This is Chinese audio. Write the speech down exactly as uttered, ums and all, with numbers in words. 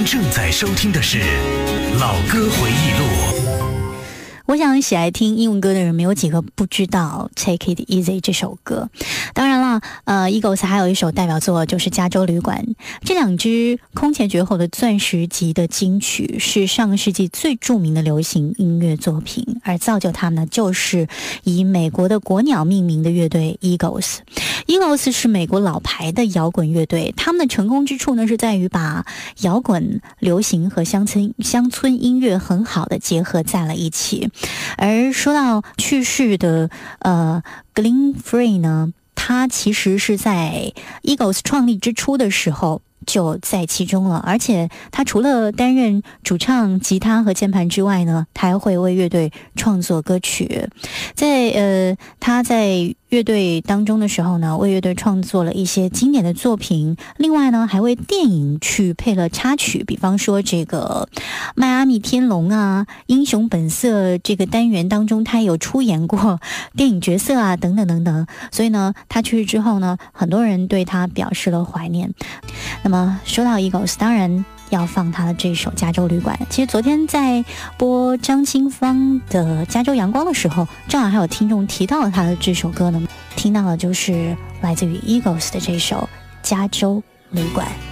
正在收听的是老歌回忆录。 我想喜爱听英文歌的人没有几个不知道 Take It Easy 这首歌。当然了，呃 Eagles 还有一首代表作就是加州旅馆。这两支空前绝后的钻石级的金曲是上个世纪最著名的流行音乐作品，而造就他们呢就是以美国的国鸟命名的乐队 Eagles。 Eagles 是美国老牌的摇滚乐队，他们的成功之处呢是在于把摇滚、流行和乡村乡村音乐很好的结合在了一起。而说到去世的呃 Glenn Frey 呢，他其实是在 Eagles 创立之初的时候就在其中了，而且他除了担任主唱、吉他和键盘之外呢，他还会为乐队创作歌曲。在呃他在乐队当中的时候呢，为乐队创作了一些经典的作品，另外呢还为电影去配了插曲，比方说这个迈阿密天龙啊、英雄本色这个单元当中他有出演过电影角色啊等等等等。所以呢他去世之后呢，很多人对他表示了怀念。那么说到 Eagles， 当然要放他的这首加州旅馆。其实昨天在播张清芳的加州阳光的时候，正好还有听众提到了他的这首歌呢，听到的就是来自于 Eagles 的这首加州旅馆。